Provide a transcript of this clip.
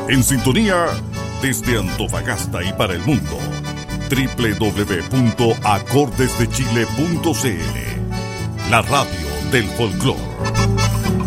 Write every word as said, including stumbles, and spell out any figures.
En sintonía desde Antofagasta y para el mundo. doble u doble u doble u punto acordes de chile punto c l, la radio del folclore.